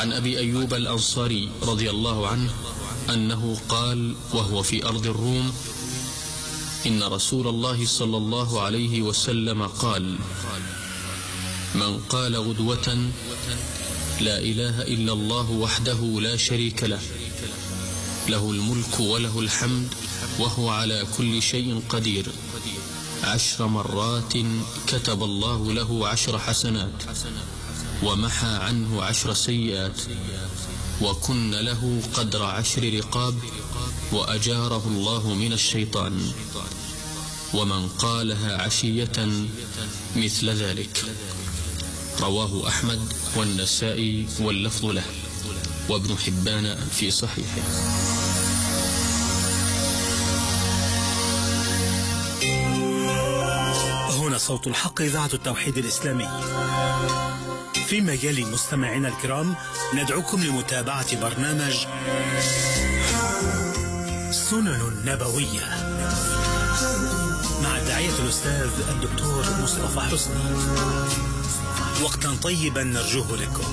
عن أبي أيوب الأنصاري رضي الله عنه أنه قال وهو في أرض الروم: إن رسول الله صلى الله عليه وسلم قال: من قال غدوة لا إله إلا الله وحده لا شريك له، له الملك وله الحمد وهو على كل شيء قدير، 10 مرات كتب الله له 10 حسنات ومحى عنه 10 سيئات، وكن له قدر 10 رقاب، وأجاره الله من الشيطان. ومن قالها عشية مثل ذلك. رواه أحمد والنسائي واللفظ له، وابن حبان في صحيحه. هنا صوت الحق، إذاعة التوحيد الإسلامي. في مجال مستمعينا الكرام، ندعوكم لمتابعة برنامج سنن نبوية مع الداعية الأستاذ الدكتور مصطفى حسني. وقتا طيبا نرجوه لكم.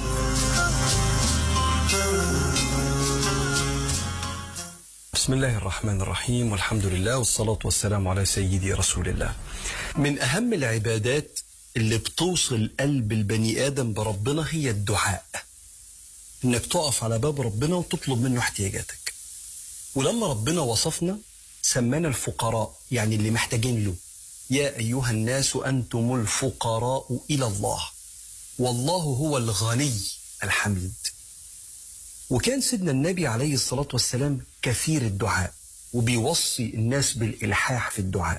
بسم الله الرحمن الرحيم، والحمد لله والصلاة والسلام على سيدي رسول الله. من أهم العبادات اللي بتوصل قلب البني آدم بربنا هي الدعاء، إنك تقف على باب ربنا وتطلب منه احتياجاتك. ولما ربنا وصفنا سمانا الفقراء، يعني اللي محتاجين له: يا أيها الناس أنتم الفقراء إلى الله والله هو الغني الحميد. وكان سيدنا النبي عليه الصلاة والسلام كثير الدعاء، وبيوصي الناس بالإلحاح في الدعاء.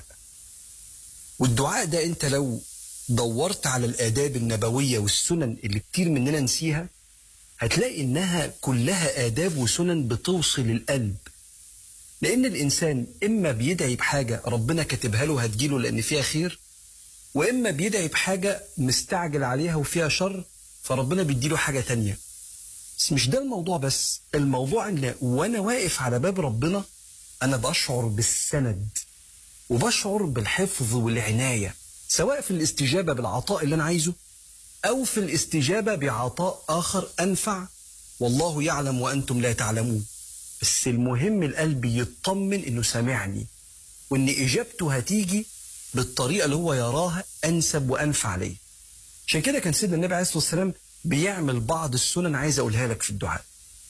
والدعاء ده انت لو دورت على الآداب النبوية والسنن اللي كتير مننا نسيها، هتلاقي انها كلها آداب وسنن بتوصل القلب. لأن الإنسان إما بيدعي بحاجة ربنا كاتبها له هتجيله لأن فيها خير، وإما بيدعي بحاجة مستعجل عليها وفيها شر فربنا بيديله حاجة تانية. بس مش ده الموضوع، بس الموضوع ان وانا واقف على باب ربنا انا بشعر بالسند وبشعر بالحفظ والعناية، سواء في الاستجابة بالعطاء اللي انا عايزه او في الاستجابة بعطاء اخر انفع، والله يعلم وانتم لا تعلمون. بس المهم القلب يطمن انه سامعني، وان اجابته هتيجي بالطريقة اللي هو يراها انسب وانفع ليه. عشان كده كان سيدنا النبي عليه الصلاة والسلام بيعمل بعض السنن عايز أقولها لك في الدعاء.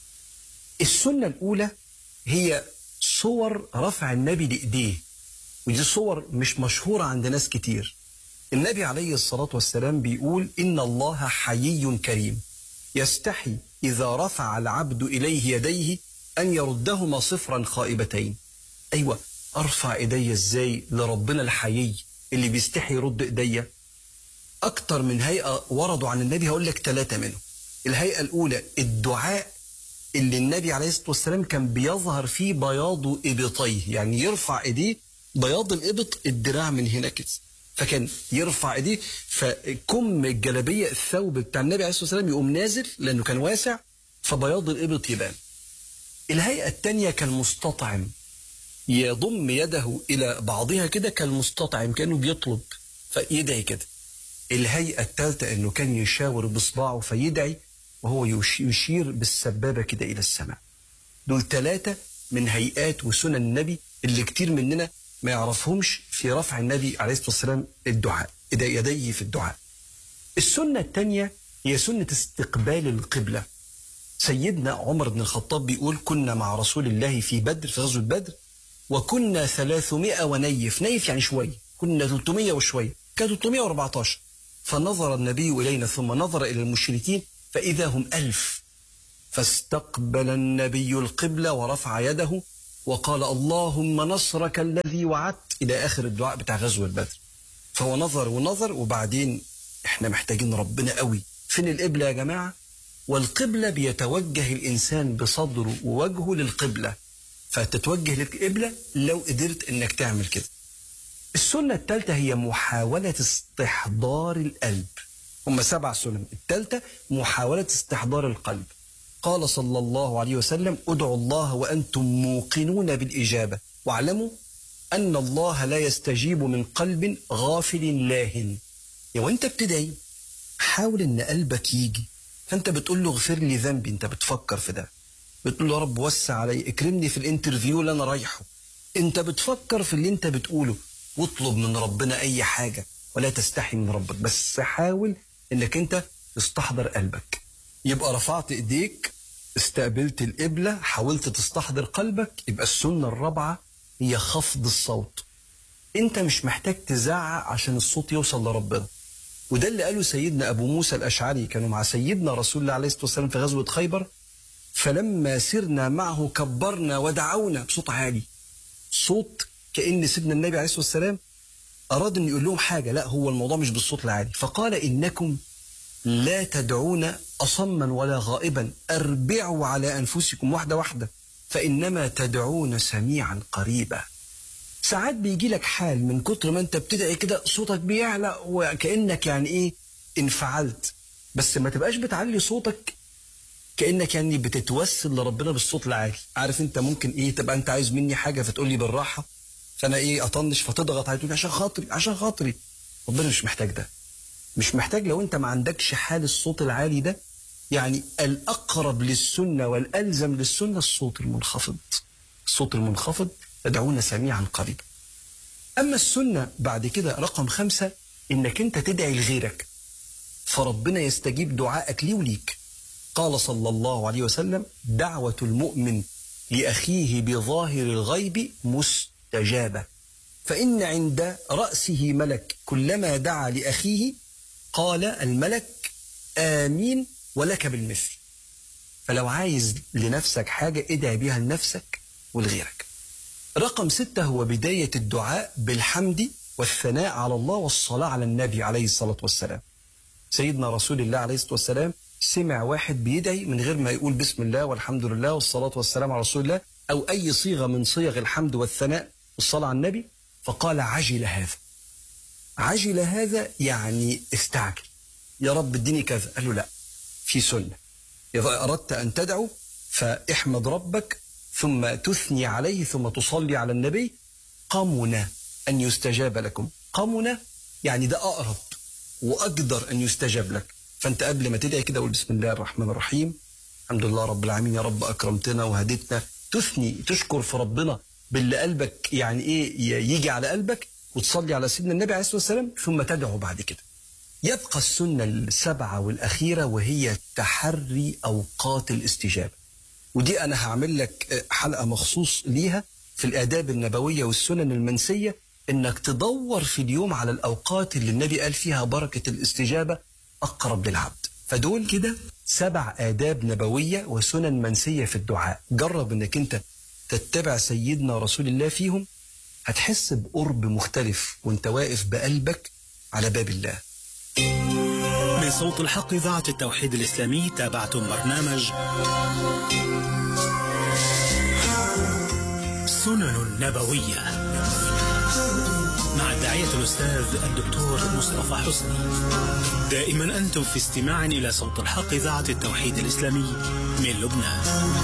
السنة الأولى هي صور رفع النبي لإيديه، ودي صور مش مشهورة عند ناس كتير. النبي عليه الصلاة والسلام بيقول: إن الله حيي كريم يستحي إذا رفع العبد إليه يديه أن يردهما صفرا خائبتين. أيوة، أرفع إيدي إزاي لربنا الحيي اللي بيستحي يرد إيديا؟ أكتر من هيئة وردوا عن النبي، هقول لك 3 منهم. الهيئة الأولى الدعاء اللي النبي عليه الصلاة والسلام كان بيظهر فيه بياض إبطيه، يعني يرفع إيديه بياض الإبط الدراع من هنا كده، فكان يرفع إيديه فكم الجلبية الثوب بتاع النبي عليه الصلاة والسلام يقوم نازل لأنه كان واسع فبياض الإبط يبان. الهيئة الثانية كالمستطعم، يضم يده إلى بعضها كده كالمستطعم كأنه بيطلب فيدعي كده. الهيئة الثالثة انه كان يشاور بصباعه فيدعي وهو يشير بالسبابة كده الى السماء. دول 3 من هيئات وسنن النبي اللي كتير مننا ما يعرفهمش في رفع النبي عليه الصلاة والسلام الدعاء، يديه في الدعاء. السنة الثانية هي سنة استقبال القبلة. سيدنا عمر بن الخطاب بيقول: كنا مع رسول الله في بدر، في غزوة بدر، وكنا 300 ونيف، نيف يعني شوية، كنا 300 وشوية، كان 314. فنظر النبي إلينا ثم نظر إلى المشركين فإذا هم 1000، فاستقبل النبي القبلة ورفع يده وقال: اللهم نصرك الذي وعدت، إلى آخر الدعاء بتاع غزوة بدر. فهو نظر ونظر، وبعدين احنا محتاجين ربنا قوي. فين القبلة يا جماعة؟ والقبلة بيتوجه الإنسان بصدره ووجهه للقبلة، فتتوجه للقبلة لو قدرت إنك تعمل كده. السنة الثالثة هي محاولة استحضار القلب. هم 7 سنن، الثالثة محاولة استحضار القلب. قال صلى الله عليه وسلم: ادعوا الله وأنتم موقنون بالإجابة، واعلموا أن الله لا يستجيب من قلب غافل لاهن. وانت بتدعي حاول ان قلبك يجي فانت بتقول له اغفر لي ذنبي، انت بتفكر في ده، بتقول له يا رب وسع علي، اكرمني في الانترفيو اللي انا رايحه، انت بتفكر في اللي انت بتقوله. واطلب من ربنا اي حاجة ولا تستحي من ربك، بس حاول انك انت تستحضر قلبك. يبقى رفعت ايديك، استقبلت القبلة، حاولت تستحضر قلبك. يبقى السنة الرابعة هي خفض الصوت. انت مش محتاج تزعق عشان الصوت يوصل لربنا، وده اللي قاله سيدنا أبو موسى الأشعري. كانوا مع سيدنا رسول الله عليه الصلاة والسلام في غزوة خيبر، فلما سرنا معه كبرنا ودعونا بصوت عالي، صوت كأن سيدنا النبي عليه الصلاة والسلام أراد أن يقول لهم حاجة. لا، هو الموضوع مش بالصوت العالي. فقال إنكم لا تدعون أصما ولا غائبا، أربعوا على أنفسكم واحدة واحدة، فإنما تدعون سميعا قريبا. ساعات بيجي لك حال من كتر ما انت بتدعي كده صوتك بيعلى وكأنك يعني ايه انفعلت، بس ما تبقاش بتعلي صوتك كأنك يعني بتتوسل لربنا بالصوت العالي. عارف انت ممكن ايه تبقى انت عايز مني حاجة فتقول لي بالراحة، فانا ايه اطنش فتضغط علي تقول عشان خاطري عشان خاطري. ربنا مش محتاج ده، مش محتاج. لو انت ما عندكش حال الصوت العالي ده، يعني الأقرب للسنة والألزم للسنة الصوت المنخفض. الصوت المنخفض تدعون سميعا قريبا. أما السنة بعد كده رقم 5 إنك أنت تدعي لغيرك فربنا يستجيب دعائك لي وليك. قال صلى الله عليه وسلم: دعوة المؤمن لأخيه بظاهر الغيب مستجابة، فإن عند رأسه ملك كلما دعا لأخيه قال الملك آمين ولك بالمثل. فلو عايز لنفسك حاجة ادعي بيها لنفسك ولغيرك. رقم 6 هو بداية الدعاء بالحمد والثناء على الله والصلاة على النبي عليه الصلاة والسلام. سيدنا رسول الله عليه الصلاة والسلام سمع واحد بيدعي من غير ما يقول بسم الله والحمد لله والصلاة والسلام على رسول الله أو أي صيغة من صيغ الحمد والثناء والصلاة على النبي، فقال عجل هذا. عجل هذا يعني استعجل، يا رب اديني كذا. قال له لا، في سنة، إذا أردت أن تدعو فاحمد ربك ثم تثني عليه ثم تصلي على النبي، قمنا أن يستجاب لكم. قمنا يعني ده أقرب وأقدر أن يستجاب لك. فأنت قبل ما تدعي كده قول بسم الله الرحمن الرحيم، الحمد لله رب العالمين، يا رب أكرمتنا وهديتنا. تثني، تشكر في ربنا باللي قلبك يعني إيه يجي على قلبك، وتصلي على سيدنا النبي عليه الصلاة والسلام، ثم تدعو بعد كده. يبقى السنة 7 والأخيرة وهي تحري أوقات الاستجابة، ودي أنا هعمل لك حلقة مخصوص ليها في الآداب النبوية والسنن المنسية، إنك تدور في اليوم على الأوقات اللي النبي قال فيها بركة الاستجابة أقرب للعبد. فدول كده 7 آداب نبوية وسنن منسية في الدعاء. جرب إنك أنت تتبع سيدنا رسول الله فيهم، هتحس بقرب مختلف وانت واقف بقلبك على باب الله. من صوت الحق إذاعة التوحيد الإسلامي تابعتم برنامج سنن نبوية مع الداعية الأستاذ الدكتور مصطفى حسني. دائما أنتم في استماع إلى صوت الحق إذاعة التوحيد الإسلامي من لبنان.